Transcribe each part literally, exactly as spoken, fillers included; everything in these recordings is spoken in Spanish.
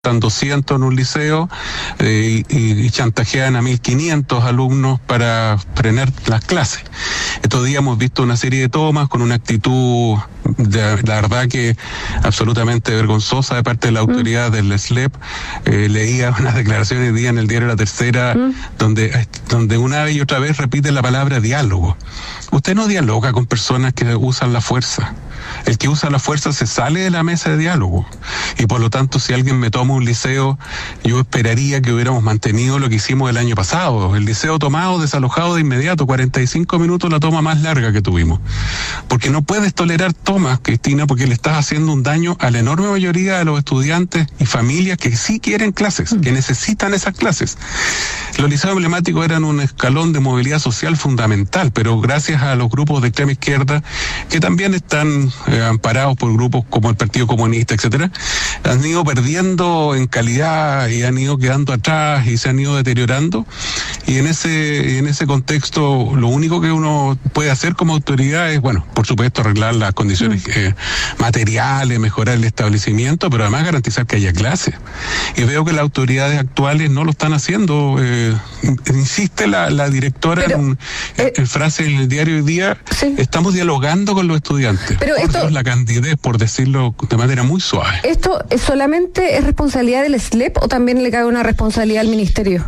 están doscientos en un liceo eh, y, y chantajean a mil quinientos alumnos para frenar las clases. Estos días hemos visto una serie de tomas con una actitud, de, la verdad que absolutamente vergonzosa de parte de la autoridad mm. del S L E P. Eh, leía unas declaraciones hoy día en el diario La Tercera, mm. donde, donde una vez y otra vez repite la palabra diálogo. Usted no dialoga con personas que usan la fuerza. El que usa la fuerza se sale de la mesa de diálogo. Y por lo tanto, si alguien me toma un liceo, yo esperaría que hubiéramos mantenido lo que hicimos el año pasado. El liceo tomado, desalojado de inmediato, cuarenta y cinco minutos la toma más larga que tuvimos. Porque no puedes tolerar tomas, Cristina, porque le estás haciendo un daño a la enorme mayoría de los estudiantes y familias que sí quieren clases, que necesitan esas clases. Los liceos emblemáticos eran un escalón de movilidad social fundamental, pero gracias a los grupos de extrema izquierda, que también están eh, amparados por grupos como el Partido Comunista, etcétera, han ido perdiendo en calidad y han ido quedando atrás y se han ido deteriorando. Y en ese, en ese contexto, lo único que uno puede hacer como autoridad es, bueno, por supuesto, arreglar las condiciones eh, materiales, mejorar el establecimiento, pero además garantizar que haya clases. Y veo que las autoridades actuales no lo están haciendo. Eh, insiste la, la directora pero, en, un, eh, en frase en el diario hoy día, sí. Estamos dialogando con los estudiantes. Pero por esto, Dios, la candidez, por decirlo de manera muy suave. ¿Esto solamente es responsabilidad del S L E P o también le cabe una responsabilidad al ministerio?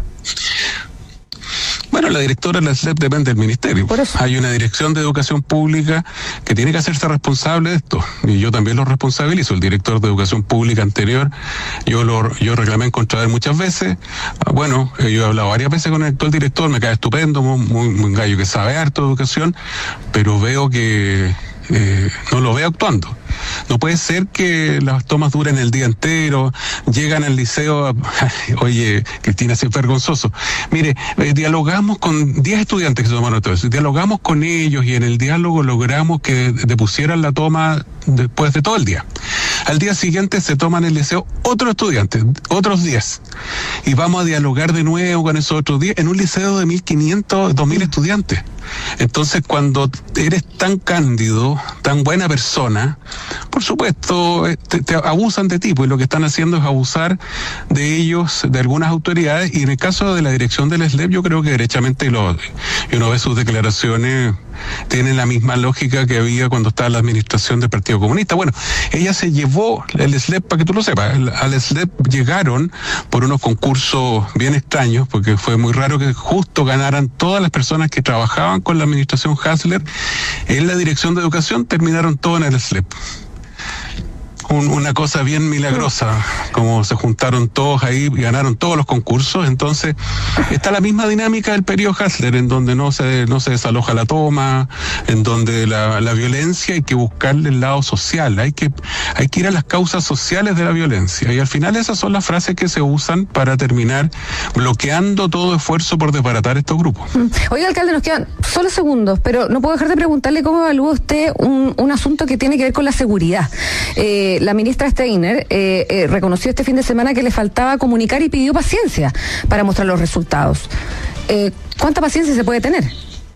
Bueno, la directora de la S L E P depende del ministerio. Hay una dirección de educación pública que tiene que hacerse responsable de esto. Y yo también lo responsabilizo. El director de educación pública anterior, yo lo yo reclamé en contra de él muchas veces. Bueno, yo he hablado varias veces con el actual director, me cae estupendo, muy, muy gallo que sabe harto de educación, pero veo que eh, no lo veo actuando. No puede ser que las tomas duren el día entero, llegan al liceo, oye, Cristina, sí es vergonzoso. Mire, eh, dialogamos con diez estudiantes que se tomaron todo eso, dialogamos con ellos y en el diálogo logramos que depusieran la toma después de todo el día. Al día siguiente se toman el liceo otros estudiantes, otros diez, y vamos a dialogar de nuevo con esos otros diez en un liceo de mil quinientos, dos mil estudiantes. Entonces, cuando eres tan cándido, tan buena persona, por supuesto, te, te abusan de ti, pues lo que están haciendo es abusar de ellos, de algunas autoridades, y en el caso de la dirección del S L E P, yo creo que derechamente, lo, y uno ve sus declaraciones, tienen la misma lógica que había cuando estaba la administración del Partido Comunista. Bueno, ella se llevó el S L E P, para que tú lo sepas, al S L E P llegaron por unos concursos bien extraños, porque fue muy raro que justo ganaran todas las personas que trabajaban con la administración Hasler en la dirección de educación, terminaron todo en el S L E P. Un, una cosa bien milagrosa, como se juntaron todos ahí y ganaron todos los concursos. Entonces está la misma dinámica del periodo Hasler, en donde no se no se desaloja la toma, en donde la, la violencia hay que buscarle el lado social, hay que hay que ir a las causas sociales de la violencia, y al final esas son las frases que se usan para terminar bloqueando todo esfuerzo por desbaratar estos grupos. Oiga, alcalde, nos quedan solo segundos, pero no puedo dejar de preguntarle cómo evalúa usted un, un asunto que tiene que ver con la seguridad. Eh, La ministra Steiner eh, eh, reconoció este fin de semana que le faltaba comunicar y pidió paciencia para mostrar los resultados. Eh, ¿Cuánta paciencia se puede tener?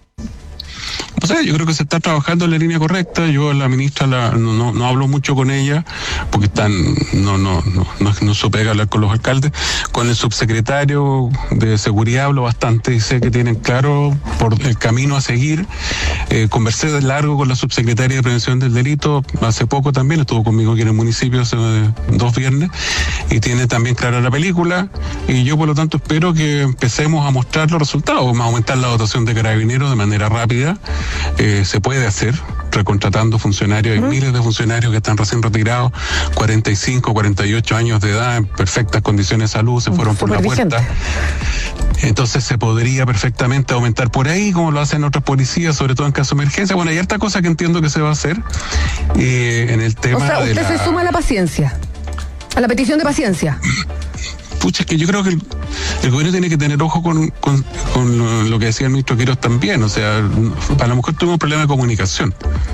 O sea, yo creo que se está trabajando en la línea correcta. Yo la ministra la, no, no, no hablo mucho con ella porque están no no no no, no supe hablar con los alcaldes. Con el subsecretario de Seguridad hablo bastante y sé que tienen claro por el camino a seguir. Eh, conversé de largo con la subsecretaria de Prevención del Delito hace poco también, estuvo conmigo aquí en el municipio hace dos viernes y tiene también clara la película, y yo por lo tanto espero que empecemos a mostrar los resultados. Vamos a aumentar la dotación de carabineros de manera rápida. Eh, se puede hacer recontratando funcionarios, hay uh-huh. miles de funcionarios que están recién retirados, cuarenta y cinco, cuarenta y ocho años de edad, en perfectas condiciones de salud, se fueron uh, por la puerta. Entonces se podría perfectamente aumentar por ahí, como lo hacen otras policías, sobre todo en caso de emergencia. Bueno, hay harta cosa que entiendo que se va a hacer eh, en el tema. O sea, usted de la... se suma a la paciencia, a la petición de paciencia. Pucha, es que yo creo que el, el gobierno tiene que tener ojo con, con, con lo que decía el ministro Quiroz también. O sea, a lo mejor tuvimos un problema de comunicación.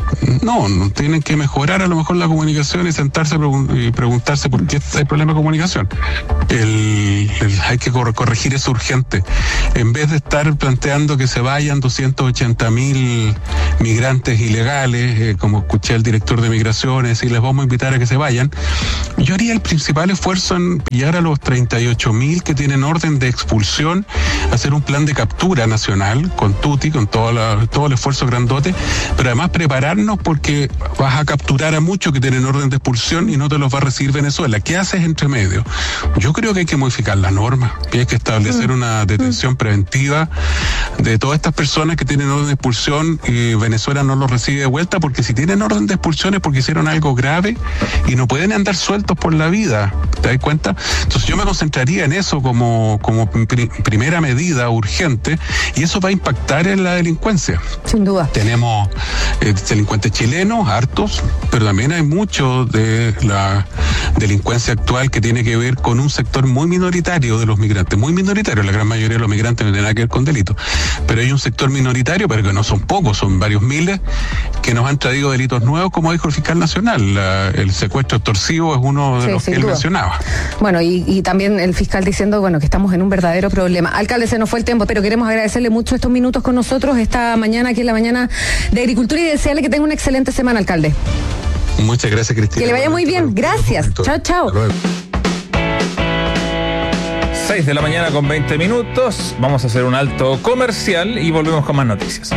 No, no tienen que mejorar a lo mejor la comunicación y sentarse y preguntarse por qué hay problema de comunicación. El, el, hay que corregir eso urgente. En vez de estar planteando que se vayan doscientos ochenta mil migrantes ilegales, eh, como escuché al director de Migraciones, y les vamos a invitar a que se vayan, yo haría el principal esfuerzo en pillar a los treinta y ocho mil que tienen orden de expulsión, hacer un plan de captura nacional con Tuti, con todo, la, todo el esfuerzo grandote, pero además prepararnos porque vas a capturar a muchos que tienen orden de expulsión y no te los va a recibir Venezuela. ¿Qué haces entre medio? Yo creo que hay que modificar la norma, que hay que establecer una detención preventiva de todas estas personas que tienen orden de expulsión y Venezuela no los recibe de vuelta, porque si tienen orden de expulsión es porque hicieron algo grave y no pueden andar sueltos por la vida. ¿Te das cuenta? Entonces yo me concentraría en eso como, como pri- primera medida urgente, y eso va a impactar en la delincuencia. Sin duda. Tenemos eh, delincuentes chilenos, hartos, pero también hay mucho de la delincuencia actual que tiene que ver con un sector muy minoritario de los migrantes, muy minoritario. La gran mayoría de los migrantes no tienen nada que ver con delitos, pero hay un sector minoritario, pero que no son pocos, son varios miles, que nos han traído delitos nuevos, como dijo el fiscal nacional. La, el secuestro extorsivo es uno de sí, los que él duda. mencionaba. Bueno, y, y también el fiscal diciendo, bueno, que estamos en un verdadero problema. Alcalde, se nos fue el tiempo, pero queremos agradecerle mucho estos minutos con nosotros esta mañana, aquí en la mañana de Agricultura, y desearle que tenga una excelente semana, alcalde. Muchas gracias, Cristina. Que le vaya muy bien. Gracias. Chao, chao. seis de la mañana con veinte minutos. Vamos a hacer un alto comercial y volvemos con más noticias.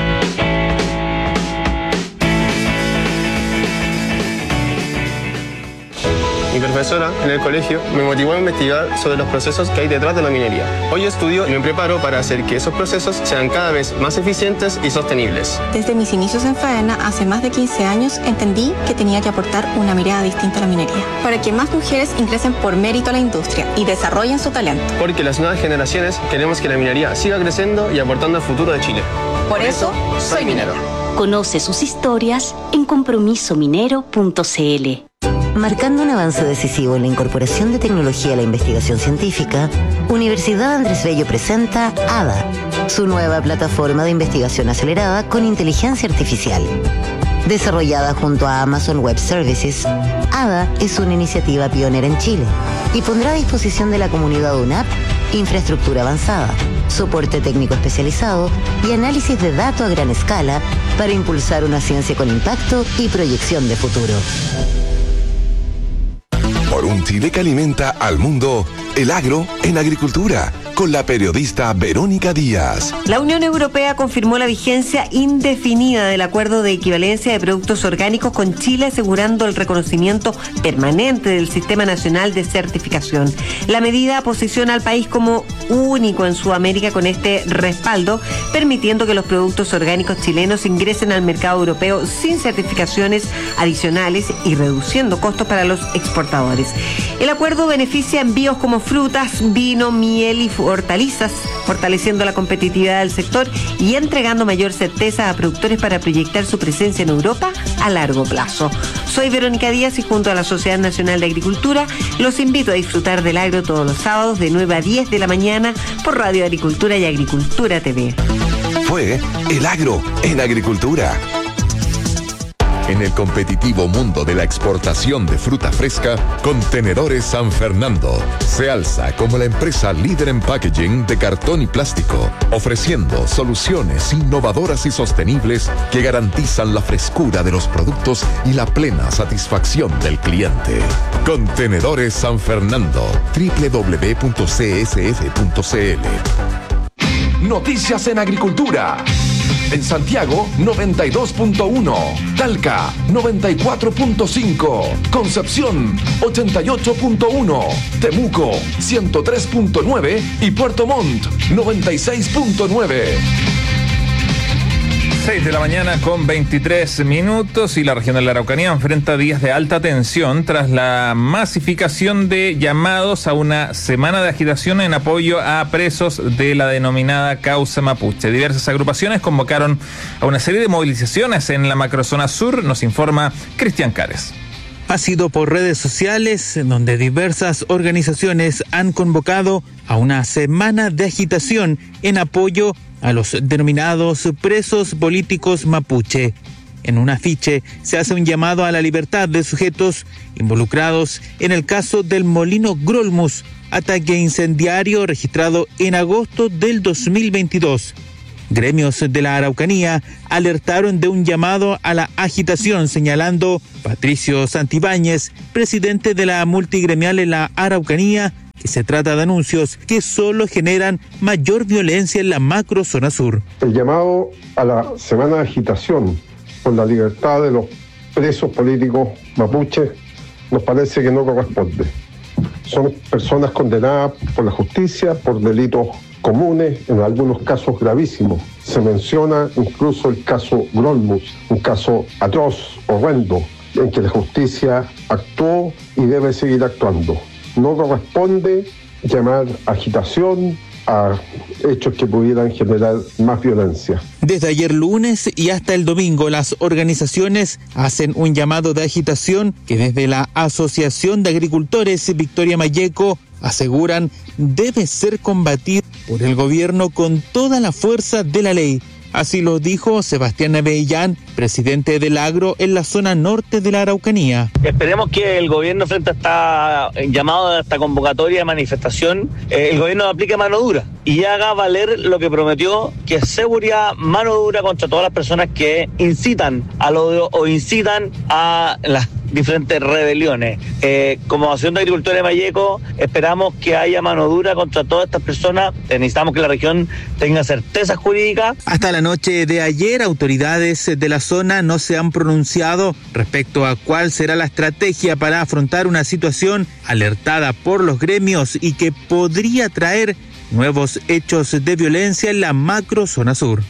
Mi profesora en el colegio me motivó a investigar sobre los procesos que hay detrás de la minería. Hoy estudio y me preparo para hacer que esos procesos sean cada vez más eficientes y sostenibles. Desde mis inicios en Faena, hace más de quince años, entendí que tenía que aportar una mirada distinta a la minería, para que más mujeres ingresen por mérito a la industria y desarrollen su talento. Porque las nuevas generaciones queremos que la minería siga creciendo y aportando al futuro de Chile. Por, por eso, eso, soy minero. Conoce sus historias en compromiso minero punto c l. Marcando un avance decisivo en la incorporación de tecnología a la investigación científica, Universidad Andrés Bello presenta A D A, su nueva plataforma de investigación acelerada con inteligencia artificial. Desarrollada junto a Amazon Web Services, A D A es una iniciativa pionera en Chile y pondrá a disposición de la comunidad U N A P infraestructura avanzada, soporte técnico especializado y análisis de datos a gran escala para impulsar una ciencia con impacto y proyección de futuro. Por un Chile que alimenta al mundo, el agro en agricultura, con la periodista Verónica Díaz. La Unión Europea confirmó la vigencia indefinida del acuerdo de equivalencia de productos orgánicos con Chile, asegurando el reconocimiento permanente del Sistema Nacional de Certificación. La medida posiciona al país como único en Sudamérica con este respaldo, permitiendo que los productos orgánicos chilenos ingresen al mercado europeo sin certificaciones adicionales y reduciendo costos para los exportadores. El acuerdo beneficia envíos como frutas, vino, miel y hortalizas, fortaleciendo la competitividad del sector y entregando mayor certeza a productores para proyectar su presencia en Europa a largo plazo. Soy Verónica Díaz y junto a la Sociedad Nacional de Agricultura los invito a disfrutar del agro todos los sábados de nueve a diez de la mañana por Radio Agricultura y Agricultura T V. Fue El Agro en Agricultura. En el competitivo mundo de la exportación de fruta fresca, Contenedores San Fernando se alza como la empresa líder en packaging de cartón y plástico, ofreciendo soluciones innovadoras y sostenibles que garantizan la frescura de los productos y la plena satisfacción del cliente. Contenedores San Fernando, doble u doble u doble u punto c s f punto c l. Noticias en Agricultura. En Santiago, noventa y dos punto uno. Talca, noventa y cuatro punto cinco. Concepción, ochenta y ocho punto uno. Temuco, ciento tres punto nueve. Y Puerto Montt, noventa y seis punto nueve. seis de la mañana con veintitrés minutos y la región de la Araucanía enfrenta días de alta tensión tras la masificación de llamados a una semana de agitación en apoyo a presos de la denominada causa mapuche. Diversas agrupaciones convocaron a una serie de movilizaciones en la macrozona sur, nos informa Cristian Cares. Ha sido por redes sociales donde diversas organizaciones han convocado a una semana de agitación en apoyo a los denominados presos políticos mapuche. En un afiche se hace un llamado a la libertad de sujetos involucrados en el caso del Molino Grolmus, ataque incendiario registrado en agosto del dos mil veintidós. Gremios de la Araucanía alertaron de un llamado a la agitación, señalando Patricio Santibáñez, presidente de la multigremial en la Araucanía, que se trata de anuncios que solo generan mayor violencia en la macro zona sur. El llamado a la semana de agitación por la libertad de los presos políticos mapuches nos parece que no corresponde. Son personas condenadas por la justicia por delitos comunes, en algunos casos gravísimos. Se menciona incluso el caso Grolmus, un caso atroz, horrendo, en que la justicia actuó y debe seguir actuando. No corresponde llamar agitación a hechos que pudieran generar más violencia. Desde ayer lunes y hasta el domingo, las organizaciones hacen un llamado de agitación que desde la Asociación de Agricultores Victoria Mayeco aseguran debe ser combatido por el gobierno con toda la fuerza de la ley. Así lo dijo Sebastián Avellán, presidente del Agro en la zona norte de la Araucanía. Esperemos que el gobierno, frente a esta llamado a esta convocatoria de manifestación, eh, el gobierno aplique mano dura y haga valer lo que prometió, que es seguridad, mano dura contra todas las personas que incitan al odio o incitan a las diferentes rebeliones. Eh, como Asociación de Agricultores de Mayeco, esperamos que haya mano dura contra todas estas personas. Eh, necesitamos que la región tenga certeza jurídica. Hasta la noche de ayer, autoridades de la zona no se han pronunciado respecto a cuál será la estrategia para afrontar una situación alertada por los gremios y que podría traer nuevos hechos de violencia en la macro zona sur.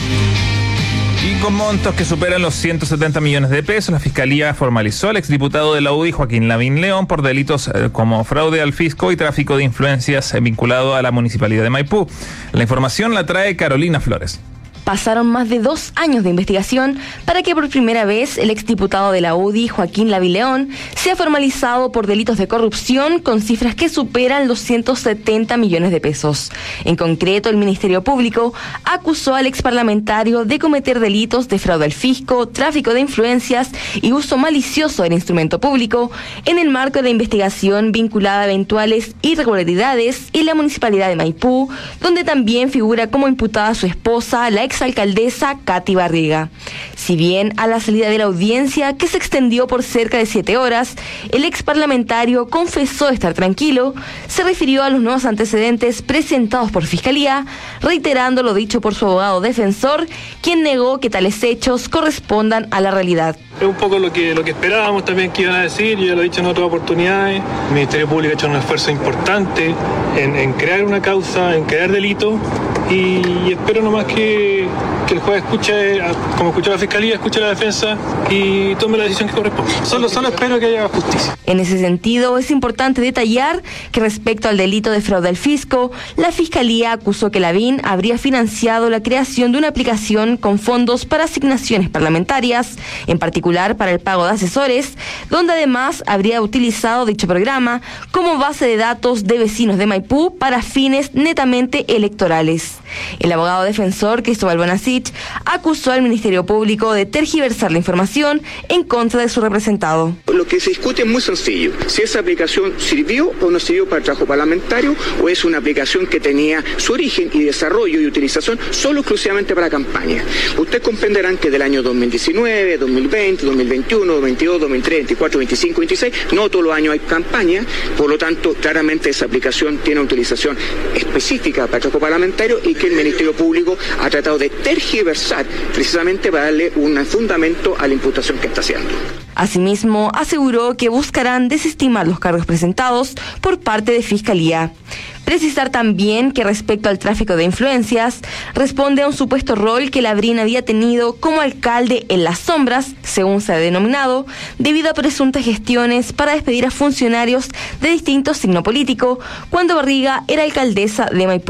Y con montos que superan los ciento setenta millones de pesos, la Fiscalía formalizó al exdiputado de la U D I, Joaquín Lavín León, por delitos como fraude al fisco y tráfico de influencias vinculado a la Municipalidad de Maipú. La información la trae Carolina Flores. Pasaron más de dos años de investigación para que por primera vez el exdiputado de la U D I, Joaquín Lavín León, sea formalizado por delitos de corrupción con cifras que superan los ciento setenta millones de pesos. En concreto, el Ministerio Público acusó al exparlamentario de cometer delitos de fraude al fisco, tráfico de influencias y uso malicioso del instrumento público en el marco de investigación vinculada a eventuales irregularidades en la Municipalidad de Maipú, donde también figura como imputada su esposa, la ex exalcaldesa Katy Barriga. Si bien a la salida de la audiencia, que se extendió por cerca de siete horas, el ex parlamentario confesó estar tranquilo, se refirió a los nuevos antecedentes presentados por Fiscalía, reiterando lo dicho por su abogado defensor, quien negó que tales hechos correspondan a la realidad. Es un poco lo que, lo que esperábamos también que iban a decir, yo ya lo he dicho en otras oportunidades. El Ministerio Público ha hecho un esfuerzo importante en, en crear una causa, en crear delito, y, y espero nomás que, que el juez escuche, como escuchó la Fiscalía, escuche la defensa y tome la decisión que corresponde. Solo, solo espero que haya justicia. En ese sentido, es importante detallar que respecto al delito de fraude al fisco, la Fiscalía acusó que Lavín habría financiado la creación de una aplicación con fondos para asignaciones parlamentarias, en particular para el pago de asesores, donde además habría utilizado dicho programa como base de datos de vecinos de Maipú para fines netamente electorales. El abogado defensor Cristóbal Bonasich acusó al Ministerio Público de tergiversar la información en contra de su representado. Lo que se discute es muy sencillo, si esa aplicación sirvió o no sirvió para el trabajo parlamentario, o es una aplicación que tenía su origen y desarrollo y utilización solo exclusivamente para campaña. Ustedes comprenderán que del año dos mil diecinueve, dos mil veinte, dos mil veintiuno, dos mil veintidós, dos mil treinta, veinticuatro, veinticinco, veintiséis, no todos los años hay campaña, por lo tanto claramente esa aplicación tiene utilización específica para el trabajo parlamentario y que el Ministerio Público ha tratado de tergiversar precisamente para darle un fundamento a la imputación que está haciendo. Asimismo, aseguró que buscarán desestimar los cargos presentados por parte de Fiscalía. Precisar también que respecto al tráfico de influencias, responde a un supuesto rol que Lavín había tenido como alcalde en las sombras, según se ha denominado, debido a presuntas gestiones para despedir a funcionarios de distinto signo político, cuando Barriga era alcaldesa de Maipú.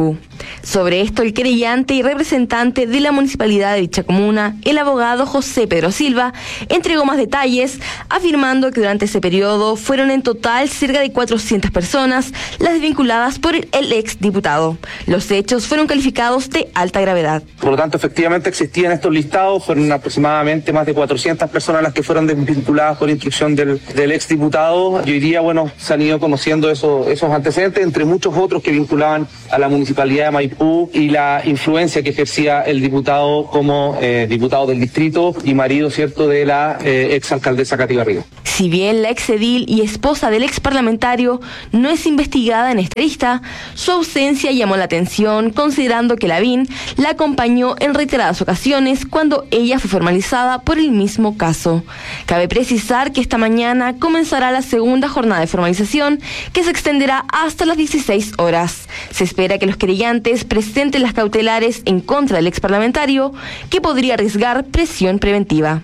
Sobre esto, el querellante y representante de la municipalidad de dicha comuna, el abogado José Pedro Silva, entregó más detalles, afirmando que durante ese periodo fueron en total cerca de cuatrocientas personas las desvinculadas por el exdiputado. Los hechos fueron calificados de alta gravedad. Por lo tanto, efectivamente existían estos listados, fueron aproximadamente más de cuatrocientas personas las que fueron desvinculadas por instrucción del, del exdiputado. Y hoy día, bueno, se han ido conociendo esos, esos antecedentes, entre muchos otros que vinculaban a la municipalidad de Maipú y la influencia que ejercía el diputado como eh, diputado del distrito y marido, cierto, de la eh, exalcaldesa Katy Garrido. Si bien la exedil y esposa del exparlamentario no es investigada en esta lista, su ausencia llamó la atención, considerando que Lavín la acompañó en reiteradas ocasiones cuando ella fue formalizada por el mismo caso. Cabe precisar que esta mañana comenzará la segunda jornada de formalización, que se extenderá hasta las dieciséis horas. Se espera que los querellantes presenten las cautelares en contra del exparlamentario, que podría arriesgar prisión preventiva.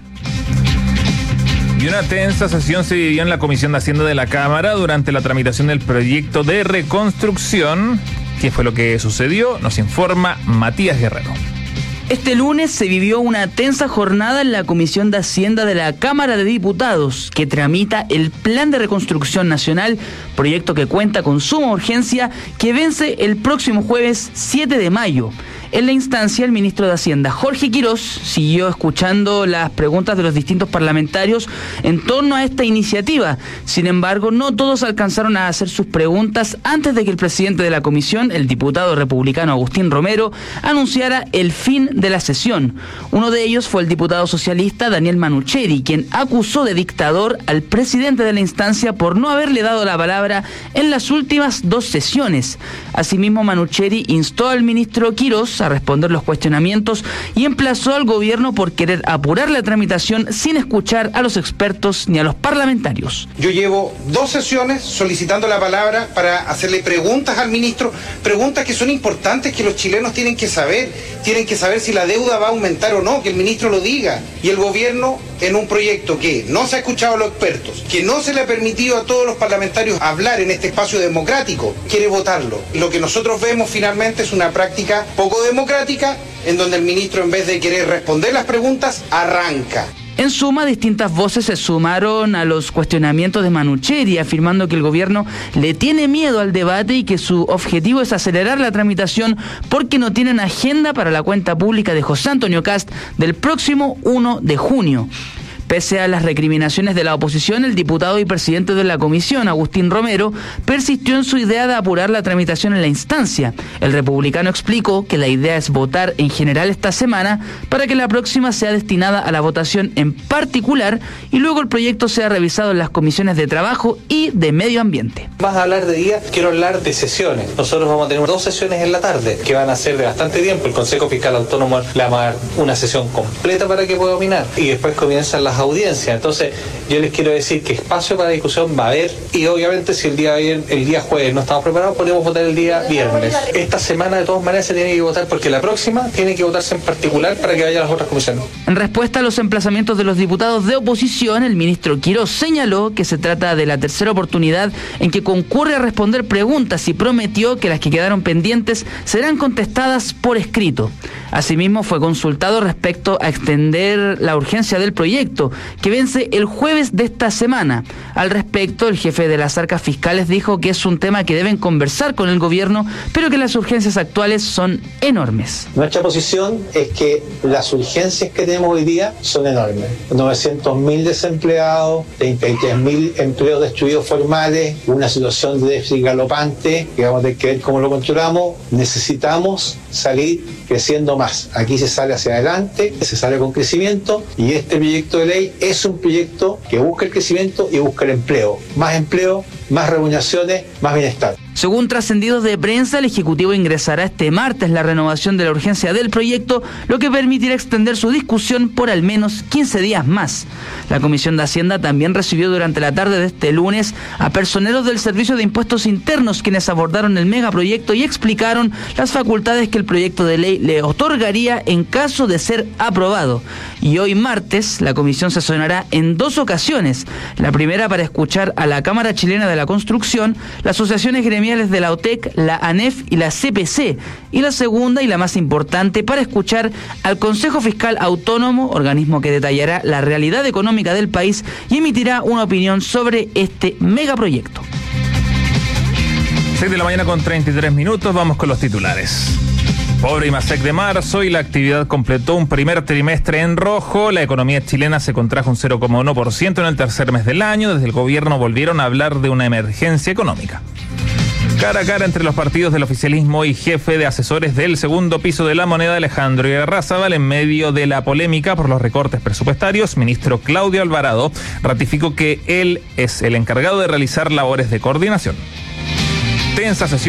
Y una tensa sesión se vivió en la Comisión de Hacienda de la Cámara durante la tramitación del proyecto de reconstrucción. ¿Qué fue lo que sucedió? Nos informa Matías Guerrero. Este lunes se vivió una tensa jornada en la Comisión de Hacienda de la Cámara de Diputados, que tramita el Plan de Reconstrucción Nacional, proyecto que cuenta con suma urgencia, que vence el próximo jueves siete de mayo. En la instancia, el ministro de Hacienda, Jorge Quirós, siguió escuchando las preguntas de los distintos parlamentarios en torno a esta iniciativa. Sin embargo, no todos alcanzaron a hacer sus preguntas antes de que el presidente de la comisión, el diputado republicano Agustín Romero, anunciara el fin de la sesión. Uno de ellos fue el diputado socialista Daniel Manucheri, quien acusó de dictador al presidente de la instancia por no haberle dado la palabra en las últimas dos sesiones. Asimismo, Manucheri instó al ministro Quirós a responder los cuestionamientos y emplazó al gobierno por querer apurar la tramitación sin escuchar a los expertos ni a los parlamentarios. Yo llevo dos sesiones solicitando la palabra para hacerle preguntas al ministro, preguntas que son importantes, que los chilenos tienen que saber, tienen que saber si la deuda va a aumentar o no, que el ministro lo diga. Y el gobierno, en un proyecto que no se ha escuchado a los expertos, que no se le ha permitido a todos los parlamentarios hablar en este espacio democrático, quiere votarlo. Lo que nosotros vemos finalmente es una práctica poco democrática, en donde el ministro, en vez de querer responder las preguntas, arranca. En suma, distintas voces se sumaron a los cuestionamientos de Manucheri, afirmando que el gobierno le tiene miedo al debate y que su objetivo es acelerar la tramitación porque no tienen agenda para la cuenta pública de José Antonio Kast del próximo uno de junio. Pese a las recriminaciones de la oposición, el diputado y presidente de la comisión, Agustín Romero, persistió en su idea de apurar la tramitación en la instancia. El republicano explicó que la idea es votar en general esta semana para que la próxima sea destinada a la votación en particular y luego el proyecto sea revisado en las comisiones de trabajo y de medio ambiente. Vas a hablar de días, quiero hablar de sesiones. Nosotros vamos a tener dos sesiones en la tarde que van a ser de bastante tiempo. El Consejo Fiscal Autónomo le va a dar una sesión completa para que pueda opinar y después comienzan las audiencia. Entonces yo les quiero decir que espacio para discusión va a haber y obviamente si el día el día jueves no estamos preparados podemos votar el día viernes. Esta semana de todas maneras se tiene que votar porque la próxima tiene que votarse en particular para que vaya a las otras comisiones. En respuesta a los emplazamientos de los diputados de oposición, el ministro Quirós señaló que se trata de la tercera oportunidad en que concurre a responder preguntas y prometió que las que quedaron pendientes serán contestadas por escrito. Asimismo, fue consultado respecto a extender la urgencia del proyecto, que vence el jueves de esta semana. Al respecto, el jefe de las arcas fiscales dijo que es un tema que deben conversar con el gobierno, pero que las urgencias actuales son enormes. Nuestra posición es que las urgencias que tenemos hoy día son enormes. novecientos mil desempleados, treinta y tres mil empleos destruidos formales, una situación de déficit galopante, que vamos a tener que ver cómo lo controlamos. Necesitamos salir creciendo más. Aquí se sale hacia adelante, se sale con crecimiento y este proyecto de ley es un proyecto que busca el crecimiento y busca el empleo. Más empleo, más remuneraciones, más bienestar. Según trascendidos de prensa, el Ejecutivo ingresará este martes la renovación de la urgencia del proyecto, lo que permitirá extender su discusión por al menos quince días más. La Comisión de Hacienda también recibió durante la tarde de este lunes a personeros del Servicio de Impuestos Internos, quienes abordaron el megaproyecto y explicaron las facultades que el proyecto de ley le otorgaría en caso de ser aprobado. Y hoy martes, la comisión sesionará en dos ocasiones. La primera para escuchar a la Cámara Chilena de la la construcción, las asociaciones gremiales de la O T E C, la ANEF y la C P C. Y la segunda y la más importante, para escuchar al Consejo Fiscal Autónomo, organismo que detallará la realidad económica del país y emitirá una opinión sobre este megaproyecto. seis de la mañana con treinta y tres minutos, vamos con los titulares. Pobre IMASEC de marzo y la actividad completó un primer trimestre en rojo. La economía chilena se contrajo un cero coma uno por ciento en el tercer mes del año. Desde el gobierno volvieron a hablar de una emergencia económica. Cara a cara entre los partidos del oficialismo y jefe de asesores del segundo piso de la moneda, Alejandro Irarrázaval, en medio de la polémica por los recortes presupuestarios, ministro Claudio Alvarado ratificó que él es el encargado de realizar labores de coordinación. Tensa sesión